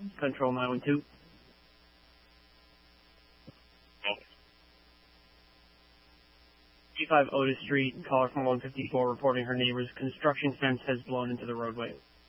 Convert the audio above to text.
Control 912. G5 Otis Street, caller from 154 reporting her neighbor's construction fence has blown into the roadway.